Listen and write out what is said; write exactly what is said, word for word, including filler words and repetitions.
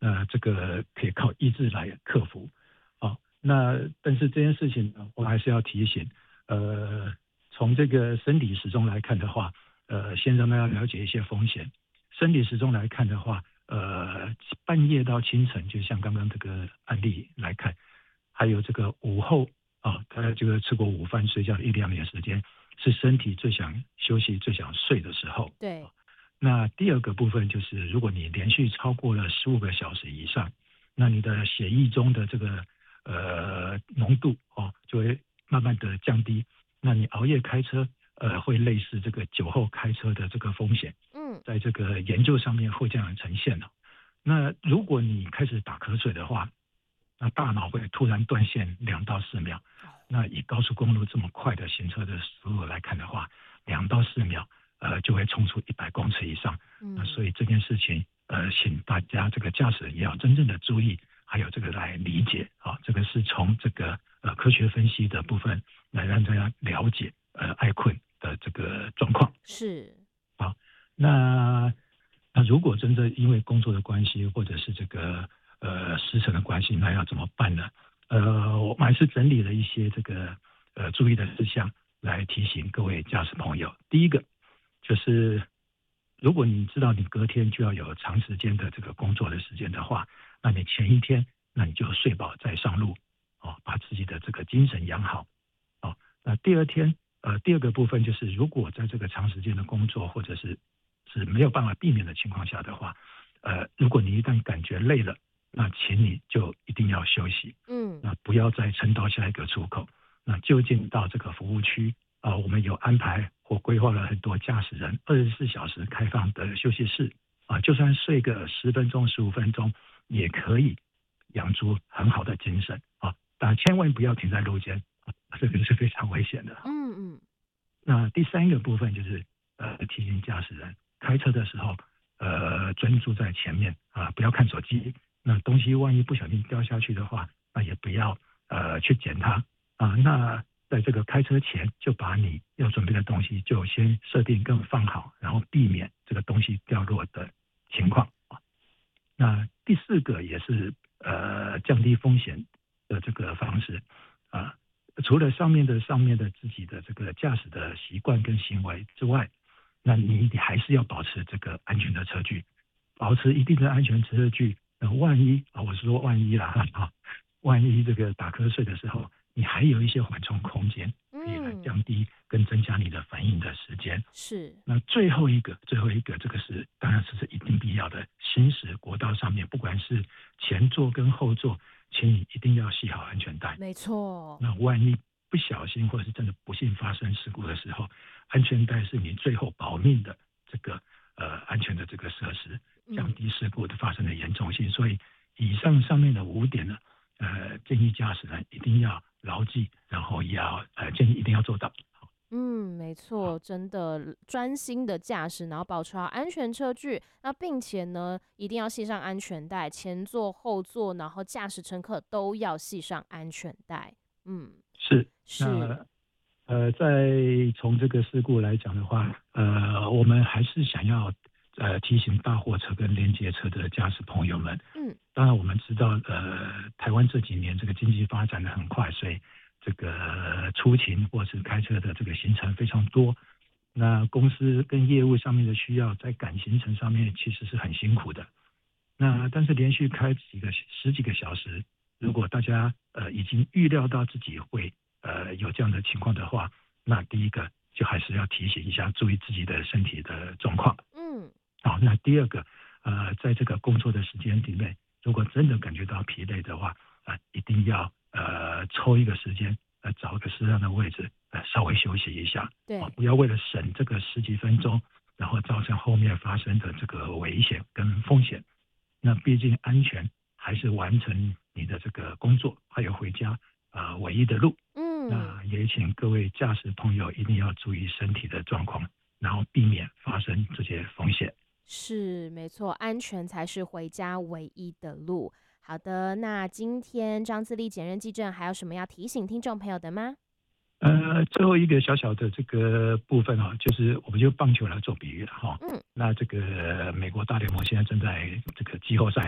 那这个可以靠意志来克服。哦，那但是这件事情呢，我还是要提醒，呃，从这个生理时钟来看的话，呃，先让大家了解一些风险。生理时钟来看的话，呃，半夜到清晨，就像刚刚这个案例来看，还有这个午后啊，大家这个吃过午饭睡觉一两点时间，是身体最想休息、最想睡的时候。 对， 那第二个部分就是，如果你连续超过了十五个小时以上，那你的血液中的这个呃浓度哦，就会慢慢的降低。那你熬夜开车，呃，会类似这个酒后开车的这个风险， 嗯， 在这个研究上面会这样呈现了。那如果你开始打瞌睡的话，那大脑会突然断线两到四秒。那以高速公路这么快的行车的速度来看的话，两到四秒，呃，就会冲出一百公尺以上。那嗯， 所以这件事情，呃，请大家这个驾驶人也要真正的注意，还有这个来理解啊，这个是从这个呃科学分析的部分来让大家了解呃爱困的这个状况。 是， 好，那那如果真的因为工作的关系，或者是这个呃时程的关系，那要怎么办呢？呃，我们还是整理了一些这个呃注意的事项来提醒各位驾驶朋友。第一个就是，如果你知道你隔天就要有长时间的这个工作的时间的话，那你前一天那你就睡饱再上路哦，把自己的这个精神养好哦。那第二天呃，第二个部分就是，如果在这个长时间的工作或者是是没有办法避免的情况下的话，呃，如果你一旦感觉累了，那请你就一定要休息， 嗯， 那不要再撑到下一个出口，那就近到这个服务区啊、呃我们有安排或规划了很多驾驶人二十四小时开放的休息室啊、就算睡个十分钟、十五分钟，也可以养出很好的精神啊。但千万不要停在路肩，啊这个是非常危险的。 嗯嗯， 那第三个部分就是呃提醒驾驶人开车的时候，呃专注在前面啊，不要看手机。那东西万一不小心掉下去的话，那也不要呃去捡它啊。那在这个开车前，就把你要准备的东西就先设定跟放好，然后避免这个东西掉落的情况啊。那第四个也是呃降低风险的这个方式啊，除了上面的上面的自己的这个驾驶的习惯跟行为之外，那你你还是要保持这个安全的车距，保持一定的安全车距。那万一啊，我是说万一啦啊，万一这个打瞌睡的时候，你还有一些缓冲空间，可以来嗯， 降低跟增加你的反应的时间。 是， 那最后一个，最后一个，这个是当然是是一定必要的。行驶国道上面，不管是前座跟后座，请你一定要系好安全带。 没错， 那万一不小心或者是真的不幸发生事故的时候，安全带是你最后保命的这个呃安全的这个设施，降嗯。 低事故的发生的严重性。所以以上上面的五点呢，呃，建议驾驶人一定要牢记，然后也要呃建议一定要做到。 嗯，没错， 好， 真的专心的驾驶，然后保持好安全车距，那并且呢，一定要系上安全带，前座、后座，然后驾驶乘客都要系上安全带。嗯， 是是， 那呃，在从这个事故来讲的话，呃，我们还是想要呃提醒大货车跟连接车的驾驶朋友们。 嗯， 当然，我们知道，呃，台湾这几年这个经济发展的很快，所以这个出勤或是开车的这个行程非常多。那公司跟业务上面的需要，在赶行程上面其实是很辛苦的。那但是连续开几个十几个小时，如果大家呃已经预料到自己会呃有这样的情况的话，那第一个就还是要提醒一下，注意自己的身体的状况。 嗯， 好，那第二个呃，在这个工作的时间里面，如果真的感觉到疲累的话，啊、呃，一定要呃抽一个时间，呃找一个适当的位置，呃稍微休息一下啊、 对， 不要为了省这个十几分钟，然后造成后面发生的这个危险跟风险。那毕竟安全还是完成你的这个工作，还有回家啊、呃唯一的路。 嗯。 那也请各位驾驶朋友一定要注意身体的状况，然后避免发生这些风险。 是，没错，安全才是回家唯一的路。好的，那今天张自力检认记证还有什么要提醒听众朋友的吗？ 呃，最后一个小小的这个部分哈、就是我们就棒球来做比喻了哈、 嗯， 那这个美国大联盟现在正在这个季后赛